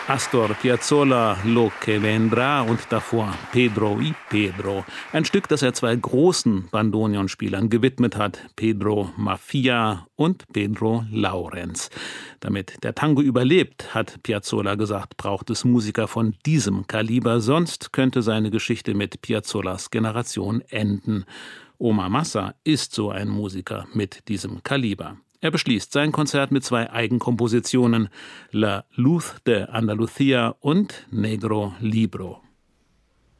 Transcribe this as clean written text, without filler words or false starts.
Astor Piazzolla, Lo que vendrá und davor Pedro y Pedro. Ein Stück, das er zwei großen Bandoneonspielern gewidmet hat, Pedro Maffia und Pedro Laurenz. Damit der Tango überlebt, hat Piazzolla gesagt, braucht es Musiker von diesem Kaliber, sonst könnte seine Geschichte mit Piazzollas Generation enden. Omar Massa ist so ein Musiker mit diesem Kaliber. Er beschließt sein Konzert mit zwei Eigenkompositionen, La Luz de Andalucía und Negro Libro.